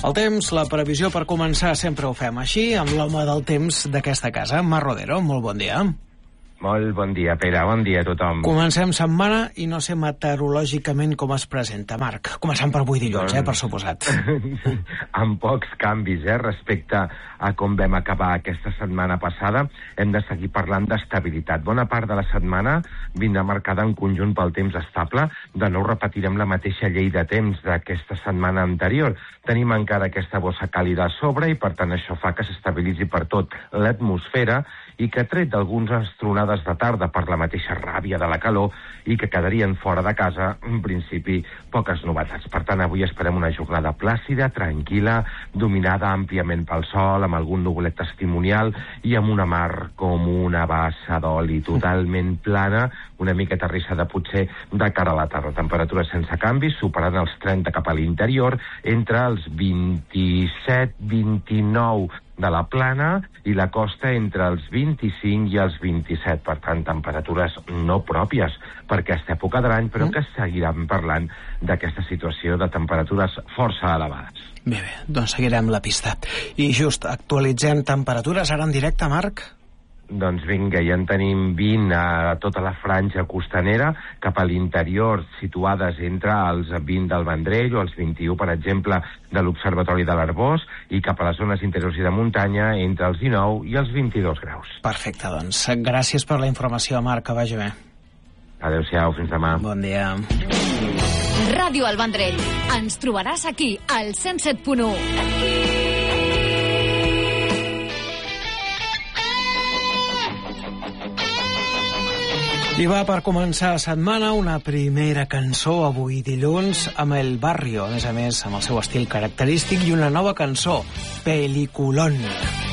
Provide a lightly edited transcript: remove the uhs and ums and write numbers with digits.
El temps, la previsió per començar sempre ho fem així, amb l'home del temps d'aquesta casa, Marc Rodero. Molt bon dia. Molt bon dia, Pere. Bon dia a tothom. Comencem setmana i no sé meteorològicament com es presenta, Marc. Començant per avui dilluns, per suposat. Amb pocs canvis, respecte a com vam acabar aquesta setmana passada. Hem de seguir parlant d'estabilitat. Bona part de la setmana vindrà marcada en conjunt pel temps estable. De nou repetirem la mateixa llei de temps d'aquesta setmana anterior. Tenim encara aquesta bossa càlida a sobre i, per tant, això fa que s'estabilitzi per tot l'atmosfera i que, tret d'algunes tronades de tarda per la mateixa ràbia de la calor i que quedarien fora de casa, en principi, poques novetats. Per tant, avui esperem una jornada plàcida, tranquil·la, dominada àmpliament pel sol, amb algun nuvolet testimonial i amb una mar com una bassa d'oli, totalment plana, una mica terrissada potser de cara a la tarda. Temperatures sense canvis, superant els 30 cap a l'interior, entre els 27-29 de la plana i la costa entre els 25 i els 27. Per tant, temperatures no pròpies per aquesta època de l'any, però que seguiran parlant d'aquesta situació de temperatures força elevades. Bé, doncs seguirem la pista. I just actualitzem temperatures ara en directe, Marc? Doncs vinga, ja en tenim 20 a tota la franja costanera, cap a l'interior, situades entre els 20 del Vendrell o els 21, per exemple, de l'Observatori de l'Arboç, i cap a les zones interiors i de muntanya entre els 19 i els 22 graus. Perfecte, doncs gràcies per la informació, Marc, que vagi bé. Adéu-siau, fins demà. Bon dia. Ràdio El Vendrell. Ens trobaràs aquí, al 107.1. I va per començar la setmana una primera cançó avui dilluns amb El Barrio, a més amb el seu estil característic, i una nova cançó, Peliculón.